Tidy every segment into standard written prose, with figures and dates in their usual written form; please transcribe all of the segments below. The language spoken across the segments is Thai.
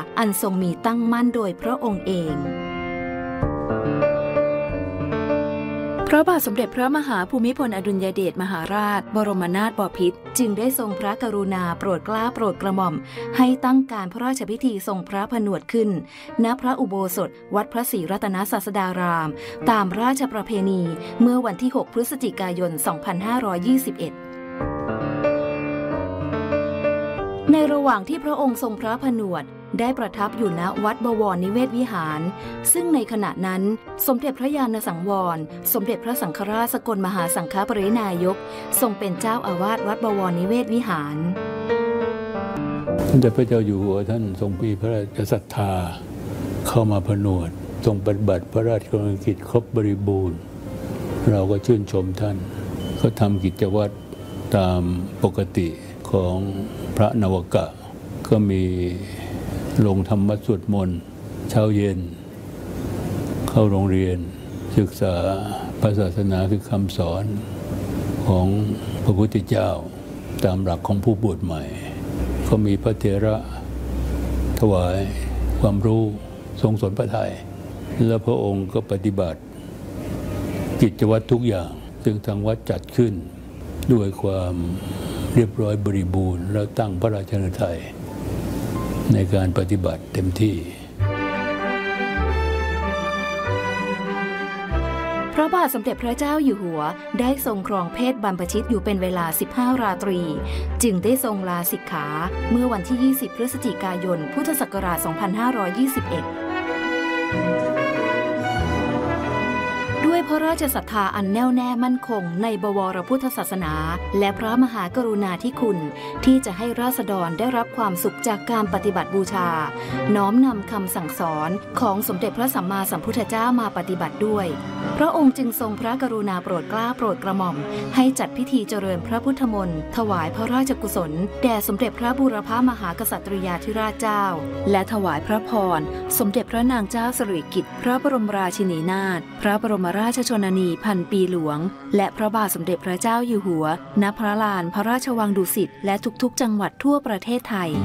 อันทรงมีตั้งมั่นโดยพระองค์เองพระบาทสมเด็จพระมหาภูมิพลอดุลยเดชมหาราชบรมนาถบพิตรจึงได้ทรงพระกรุณาโปรดเกล้าโปรดกระหม่อมให้ตั้งการพระราชพิธีทรงพระผนวดขึ้นณพระอุโบสถวัดพระศรีรัตนศาสดารามตามราชประเพณีเมื่อวันที่ 6 พฤศจิกายน 2521ในระหว่างที่พระองค์ทรงพระผนวดได้ประทับอยู่ณวัดบวรนิเวศวิหารซึ่งในขณะนั้นสมเด็จพระญาณสังวรสมเด็จพระสังฆราชสกลมหาสังฆปรินายกทรงเป็นเจ้าอาวาสวัดบวรนิเวศวิหารสมเด็จพระเจ้าอยู่หัวท่านทรงมีพระราชศรัทธาเข้ามาผนวดทรงปฏิบัติพระราชกรณียกิจครบบริบูรณ์เราก็ชื่นชมท่านเขาทำกิจวัตรตามปกติของพระนวกะก็มีลงธรรมะสวดมนต์เช้าเย็นเข้าโรงเรียนศึกษาพระศาสนาคือคำสอนของพระพุทธเจ้าตามหลักของผู้บวชใหม่ก็มีพระเถระถวายความรู้ทรงสนพระทัยและพระองค์ก็ปฏิบัติกิจวัตรทุกอย่างซึ่งทางวัดจัดขึ้นด้วยความเรียบร้อยบริบูรณ์แล้วตั้งพระราชฤทัยในการปฏิบัติเต็มที่พระบาทสมเด็จพระเจ้าอยู่หัวได้ทรงครองเพศบรรพชิตอยู่เป็นเวลา15 ราตรีจึงได้ทรงลาสิกขาเมื่อวันที่ 20 พฤศจิกายน พุทธศักราช 2521ด้วยพระราชศรัทธาอันแน่วแน่มั่นคงในบวรพุทธศาสนาและพระมหากรุณาธิคุณที่จะให้ราษฎรได้รับความสุขจากการปฏิบัติบูชาน้อมนำคำสั่งสอนของสมเด็จพระสัมมาสัมพุทธเจ้ามาปฏิบัติด้วยพระองค์จึงทรงพระกรุณาโปรดเกล้าโปรดกระหม่อมให้จัดพิธีเจริญพระพุทธมนต์ถวายพระราชกุศลแด่สมเด็จพระบูรพมหากษัตริยาธิราชเจ้าและถวายพระพรสมเด็จพระนางเจ้าสิริกิติ์พระบรมราชินีนาถพระบรมราชชนนีพันปีหลวงและพระบาทสมเด็จพระเจ้าอยู่หัวณพระลานพระราชวังดุสิตและทุกๆจังหวัดทั่วประเทศไทย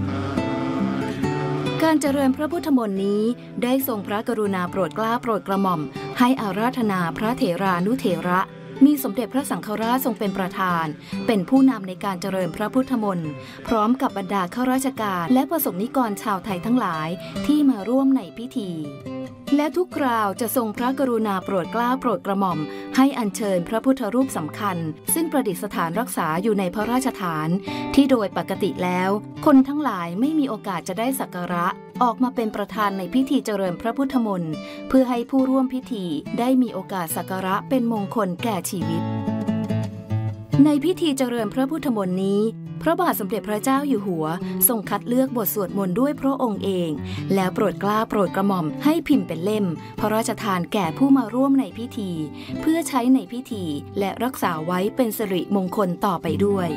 การเจริญพระพุทธมนต์นี้ได้ทรงพระกรุณาโปรดเกล้าโปรดกระหม่อมให้อาราธนาพระเถรานุเถระมีสมเด็จพระสังฆราชทรงเป็นประธานเป็นผู้นำในการเจริญพระพุทธมนต์พร้อมกับบรรดาข้าราชการและประสบนิกรชาวไทยทั้งหลายที่มาร่วมในพิธีและทุกคราวจะทรงพระกรุณาโปรดเกล้าโปรดกระหม่อมให้อัญเชิญพระพุทธรูปสำคัญซึ่งประดิษฐานรักษาอยู่ในพระราชฐานที่โดยปกติแล้วคนทั้งหลายไม่มีโอกาสจะได้สักการะออกมาเป็นประธานในพิธีเจริญพระพุทธมนต์เพื่อให้ผู้ร่วมพิธีได้มีโอกาสสักการะเป็นมงคลแก่ชีวิตในพิธีเจริญพระพุทธมนต์นี้พระบาทสมเด็จพระเจ้าอยู่หัวทรงคัดเลือกบทสวดมนต์ด้วยพระองค์เองแล้วโปรดเกล้าโปรดกระหม่อมให้พิมพ์เป็นเล่มพระราชทานแก่ผู้มาร่วมในพิธีเพื่อใช้ในพิธีและรักษาไว้เป็นสิริมงคลต่อไปด้วย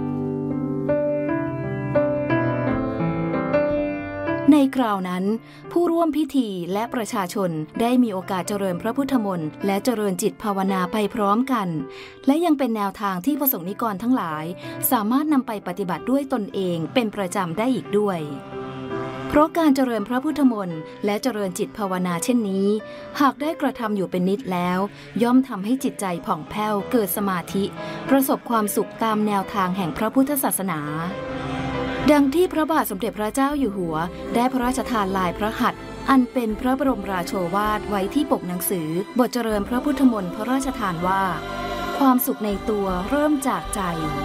ในคราวนั้นผู้ร่วมพิธีและประชาชนได้มีโอกาสเจริญพระพุทธมนต์และเจริญจิตภาวนาไปพร้อมกันและยังเป็นแนวทางที่ประสงค์นิกรทั้งหลายสามารถนำไปปฏิบัติด้วยตนเองเป็นประจำได้อีกด้วยเพราะการเจริญพระพุทธมนต์และเจริญจิตภาวนาเช่นนี้หากได้กระทำอยู่เป็นนิดแล้วย่อมทำให้จิตใจผ่องแผ้วเกิดสมาธิประสบความสุขตามแนวทางแห่งพระพุทธศาสนาดังที่พระบาทสมเด็จพระเจ้าอยู่หัวได้พระราชทานลายพระหัตถ์อันเป็นพระบรมราโชวาทไว้ที่ปกหนังสือบทเจริญพระพุทธมนต์พระราชทานว่าความสุขในตัวเริ่มจากใจ